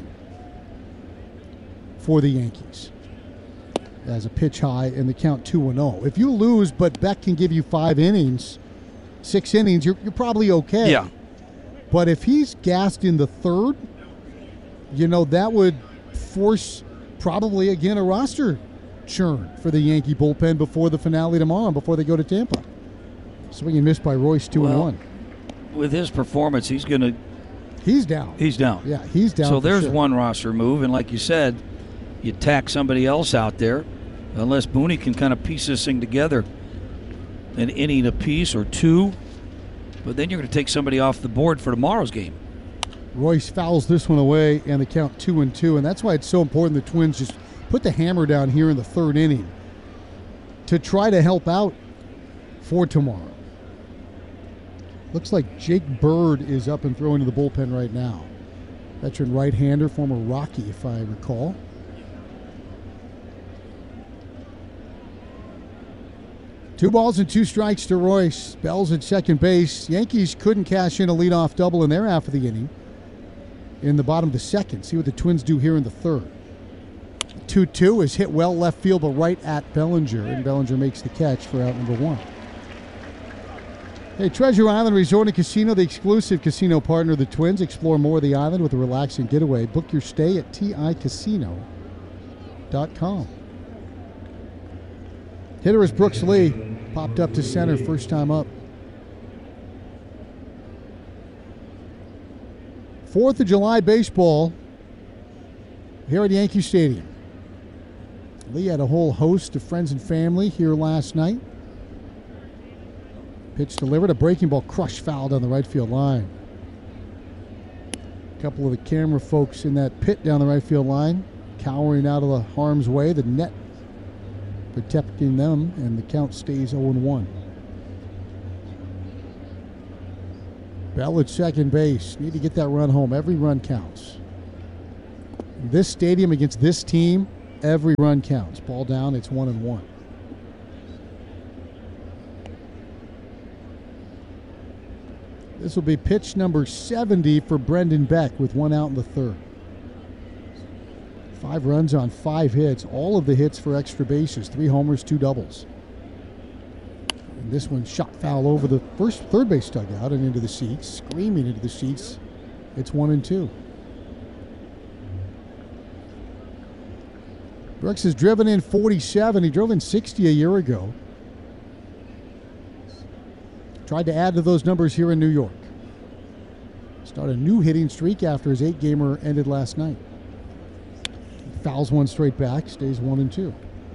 for the Yankees. As a pitch high and the count 2-0. If you lose, but Beck can give you 5 innings, 6 innings, you're probably okay. Yeah. But if he's gassed in the third, that would force probably, again, a roster churn for the Yankee bullpen before the finale tomorrow, before they go to Tampa. Swing and miss by Royce, 2-1. With his performance, he's going to... He's down. He's down. Yeah, he's down. So there's sure. one roster move, and like you said, you tack somebody else out there, unless Booney can kind of piece this thing together, an inning apiece or two, but then you're going to take somebody off the board for tomorrow's game. Royce fouls this one away, and the count 2-2, and that's why it's so important the Twins just put the hammer down here in the third inning to try to help out for tomorrow. Looks like Jake Bird is up and throwing to the bullpen right now. Veteran right-hander, former Rocky, if I recall. Two balls and 2 strikes to Royce. Bell's at second base. Yankees couldn't cash in a leadoff double in their half of the inning in the bottom of the second. See what the Twins do here in the third. 2-2 is hit well left field, but right at Bellinger, and Bellinger makes the catch for out number 1. Hey, Treasure Island Resort and Casino, the exclusive casino partner of the Twins. Explore more of the island with a relaxing getaway. Book your stay at TICasino.com. Hitter is Brooks Lee. Popped up to center, first time up. 4th of July baseball here at Yankee Stadium. Lee had a whole host of friends and family here last night. Pitch delivered, a breaking ball crushed foul down the right field line. A couple of the camera folks in that pit down the right field line cowering out of the harm's way. The net protecting them, and the count stays 0-1. Bell at second base. Need to get that run home. Every run counts. In this stadium against this team, every run counts. Ball down, it's 1-1. This will be pitch number 70 for Brendan Beck with 1 out in the third. 5 runs on 5 hits. All of the hits for extra bases. 3 homers, 2 doubles. And this one shot foul over the third base dugout and into the seats. Screaming into the seats. It's 1-2. Brooks has driven in 47. He drove in 60 a year ago. Tried to add to those numbers here in New York. Start a new hitting streak after his 8-gamer ended last night. Fouls one straight back, stays 1-2.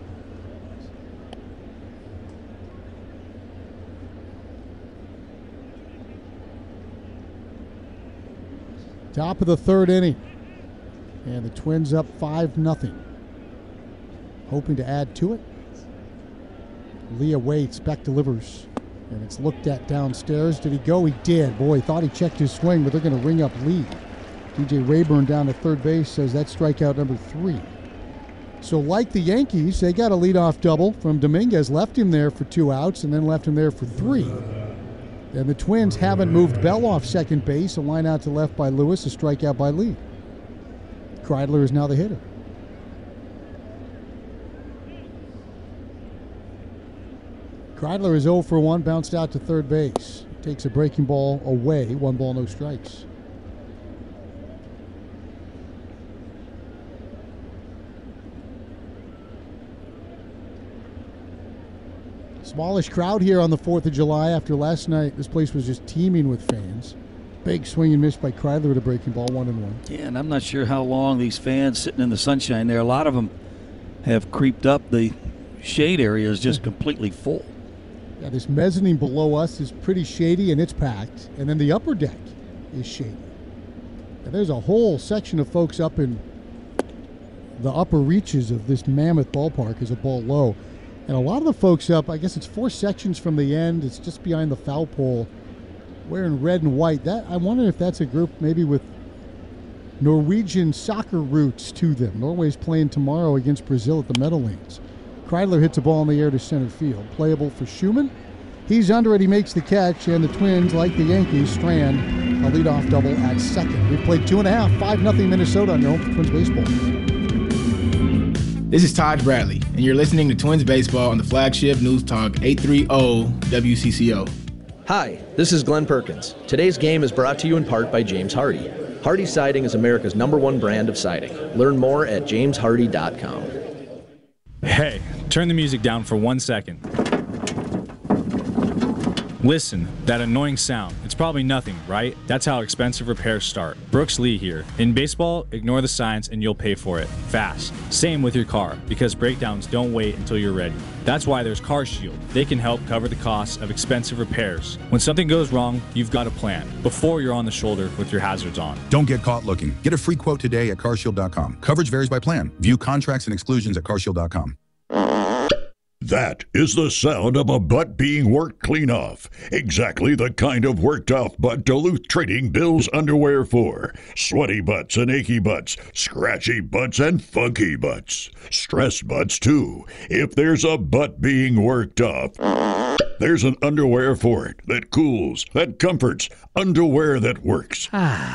Top of the third inning. And the Twins up 5-0. Hoping to add to it. Leah waits, Beck delivers. And it's looked at downstairs. Did he go? He did. Boy, he thought he checked his swing, but they're going to ring up Lee. DJ Rayburn down to third base says that's strikeout number 3. So like the Yankees, they got a leadoff double from Dominguez. Left him there for 2 outs and then left him there for 3. And the Twins haven't moved Bell off second base. A line out to left by Lewis, a strikeout by Lee. Kreidler is now the hitter. Kreidler is 0 for 1, bounced out to third base. Takes a breaking ball away, 1 ball, no strikes. Smallish crowd here on the 4th of July after last night. This place was just teeming with fans. Big swing and miss by Kreidler with a breaking ball, 1-1. Yeah, and I'm not sure how long these fans sitting in the sunshine there. A lot of them have creeped up. The shade area is just completely full. Yeah, this mezzanine below us is pretty shady and it's packed. And then the upper deck is shady. And there's a whole section of folks up in the upper reaches of this mammoth ballpark as a ball low. And a lot of the folks up, I guess it's 4 sections from the end. It's just behind the foul pole, wearing red and white. That I wonder if that's a group maybe with Norwegian soccer roots to them. Norway's playing tomorrow against Brazil at the Meadowlands. Kreidler hits a ball in the air to center field. Playable for Schumann. He's under it. He makes the catch, and the Twins, like the Yankees, strand a leadoff double at second. We've played 2.5, 5-0 Minnesota on your home for Twins baseball. This is Todd Bradley, and you're listening to Twins Baseball on the flagship News Talk 830 WCCO. Hi, this is Glenn Perkins. Today's game is brought to you in part by James Hardy. Hardy Siding is America's #1 brand of siding. Learn more at jameshardy.com. Hey, turn the music down for 1 second. Listen, that annoying sound. It's probably nothing, right? That's how expensive repairs start. Brooks Lee here. In baseball, ignore the signs and you'll pay for it. Fast. Same with your car, because breakdowns don't wait until you're ready. That's why there's CarShield. They can help cover the costs of expensive repairs. When something goes wrong, you've got a plan before you're on the shoulder with your hazards on. Don't get caught looking. Get a free quote today at carshield.com. Coverage varies by plan. View contracts and exclusions at carshield.com. That is the sound of a butt being worked clean off. Exactly the kind of worked off butt Duluth Trading builds underwear for. Sweaty butts and achy butts, scratchy butts and funky butts. Stress butts too. If there's a butt being worked off, there's an underwear for it that cools, that comforts, underwear that works.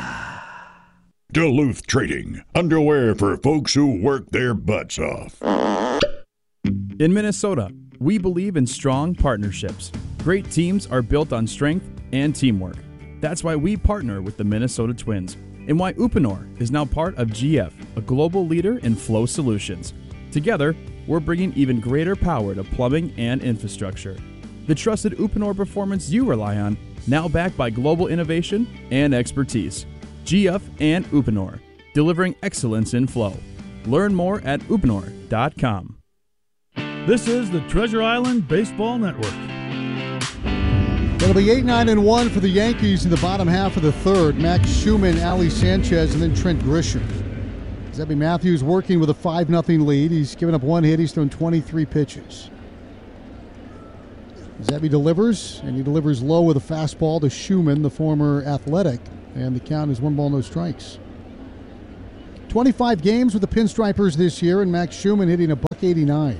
Duluth Trading. Underwear for folks who work their butts off. In Minnesota, we believe in strong partnerships. Great teams are built on strength and teamwork. That's why we partner with the Minnesota Twins and why Uponor is now part of GF, a global leader in flow solutions. Together, we're bringing even greater power to plumbing and infrastructure. The trusted Uponor performance you rely on, now backed by global innovation and expertise. GF and Uponor, delivering excellence in flow. Learn more at uponor.com. This is the Treasure Island Baseball Network. It'll be 8-9-1 for the Yankees in the bottom half of the third. Max Schumann, Ali Sanchez, and then Trent Grisham. Zebby Matthews working with a 5-0 lead. He's given up 1 hit. He's thrown 23 pitches. Zebby delivers, and he delivers low with a fastball to Schumann, the former Athletic, and the count is 1 ball, no strikes. 25 games with the Pinstripers this year, and Max Schumann hitting a .189.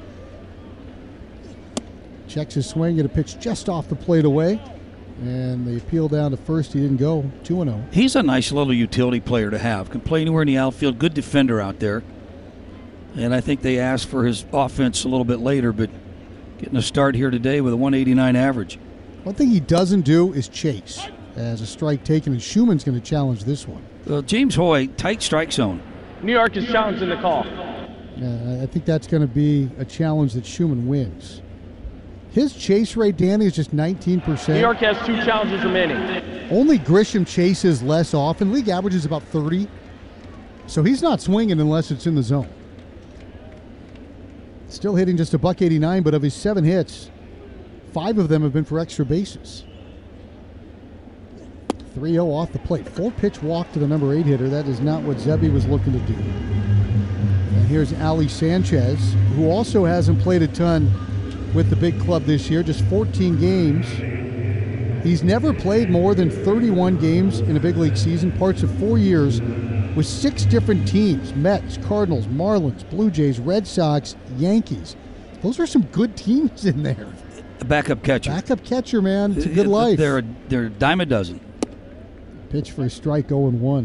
Checks his swing at a pitch just off the plate away, and the appeal down to first. He didn't go. 2-0. He's a nice little utility player to have. Can play anywhere in the outfield. Good defender out there. And I think they asked for his offense a little bit later, but getting a start here today with a 189 average. One thing he doesn't do is chase. As a strike taken, and Schumann's going to challenge this one. James Hoy, tight strike zone. New York is challenging the call. I think that's going to be a challenge that Schumann wins. His chase rate, Danny, is just 19%. New York has 2 challenges remaining. Only Grisham chases less often. League average is about 30. So he's not swinging unless it's in the zone. Still hitting just a .189, but of his 7 hits, 5 of them have been for extra bases. 3-0 off the plate. 4-pitch walk to the number 8 hitter. That is not what Zebby was looking to do. And here's Ali Sanchez, who also hasn't played a ton with the big club this year, just 14 games. He's never played more than 31 games in a big league season, parts of 4 years with 6 different teams: Mets, Cardinals, Marlins, Blue Jays, Red Sox, Yankees. Those are some good teams in there. A backup catcher. Backup catcher, man. It's a good life. They're a dime a dozen. Pitch for a strike, 0-1.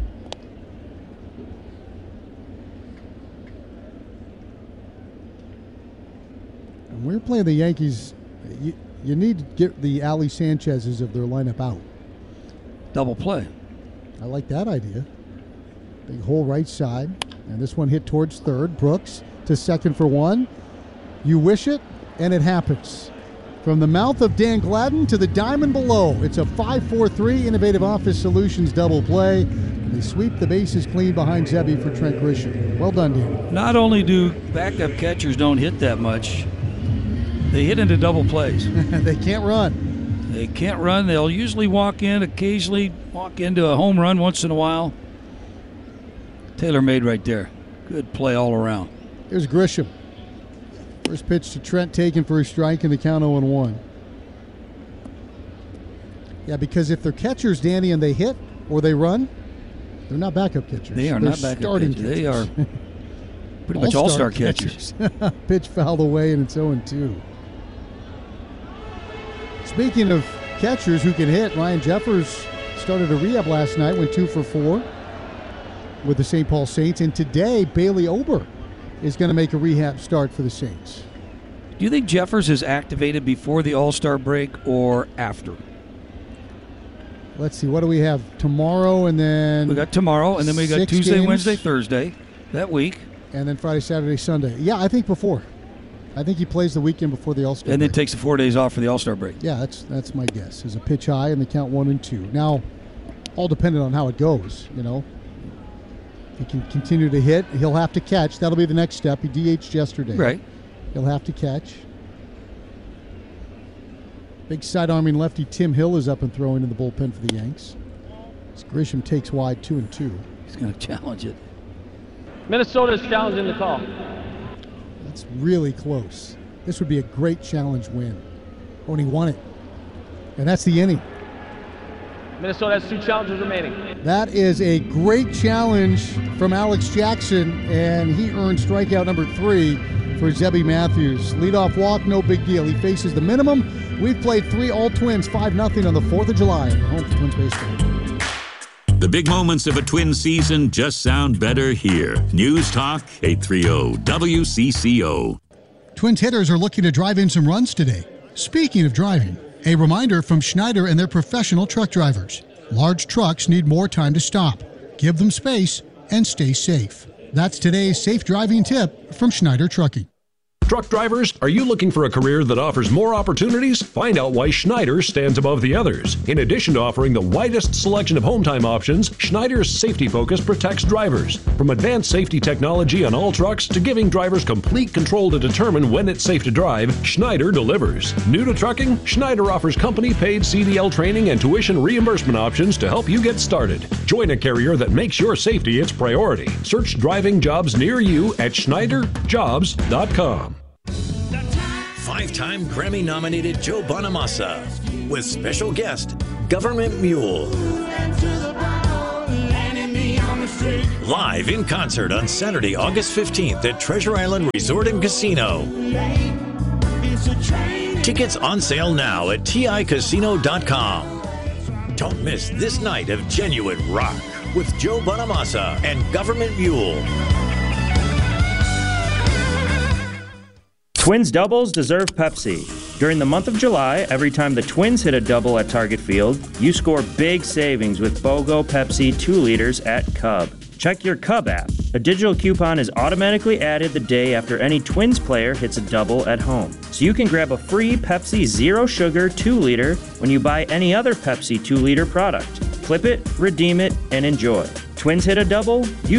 And we're playing the Yankees. You need to get the Ali Sanchez's of their lineup out. Double play. I like that idea. Big hole right side. And this one hit towards third. Brooks to second for 1. You wish it, and it happens. From the mouth of Dan Gladden to the diamond below, it's a 5-4-3 Innovative Office Solutions double play. And they sweep the bases clean behind Zebby for Trent Grisham. Well done, Dan. Not only do backup catchers don't hit that much, they hit into double plays. They can't run. They can't run. They'll usually walk in, occasionally walk into a home run once in a while. Tailor-made right there. Good play all around. Here's Grisham. First pitch to Trent taken for a strike, and the count 0-1. Yeah, because if they're catchers, Danny, and they hit or they run, they're not backup catchers. They are not backup catchers. They are pretty much all-star catchers. Pitch fouled away, and it's 0-2. Speaking of catchers who can hit, Ryan Jeffers started a rehab last night, went 2 for 4 with the St. Paul Saints, and today Bailey Ober is going to make a rehab start for the Saints. Do you think Jeffers is activated before the All-Star break or after? Let's see, what do we have tomorrow, and then we got tomorrow, and then we got Tuesday, games. Wednesday, Thursday that week, and then Friday, Saturday, Sunday. Yeah, I think before. I think he plays the weekend before the All-Star break. And then takes the 4 days off for the All-Star break. Yeah, that's my guess. Is a pitch high and the count 1-2. Now, all dependent on how it goes, you know. If he can continue to hit, he'll have to catch. That'll be the next step. He DH'd yesterday. Right. He'll have to catch. Big side-arming lefty Tim Hill is up and throwing in the bullpen for the Yanks. As Grisham takes wide 2-2. He's going to challenge it. Minnesota is challenging the call. That's really close. This would be a great challenge win. Oh, and he won it. And that's the inning. Minnesota has 2 challenges remaining. That is a great challenge from Alex Jackson, and he earned strikeout number 3 for Zebby Matthews. Leadoff walk, no big deal. He faces the minimum. We've played 3 all-Twins, 5-0 on the 4th of July. Home for Twins baseball. The big moments of a Twins season just sound better here. News Talk 830 WCCO. Twins hitters are looking to drive in some runs today. Speaking of driving, a reminder from Schneider and their professional truck drivers. Large trucks need more time to stop. Give them space and stay safe. That's today's safe driving tip from Schneider Trucking. Truck drivers, are you looking for a career that offers more opportunities? Find out why Schneider stands above the others. In addition to offering the widest selection of home time options, Schneider's safety focus protects drivers. From advanced safety technology on all trucks to giving drivers complete control to determine when it's safe to drive, Schneider delivers. New to trucking? Schneider offers company-paid CDL training and tuition reimbursement options to help you get started. Join a carrier that makes your safety its priority. Search driving jobs near you at SchneiderJobs.com. Five-time Grammy-nominated Joe Bonamassa with special guest Government Mule. Live in concert on Saturday, August 15th at Treasure Island Resort and Casino. Tickets on sale now at TICasino.com. Don't miss this night of genuine rock with Joe Bonamassa and Government Mule. Twins doubles deserve Pepsi. During the month of July, every time the Twins hit a double at Target Field, you score big savings with BOGO Pepsi 2 liters at Cub. Check your Cub app. A digital coupon is automatically added the day after any Twins player hits a double at home. So you can grab a free Pepsi Zero Sugar 2 liter when you buy any other Pepsi 2 liter product. Clip it, redeem it, and enjoy. Twins hit a double, you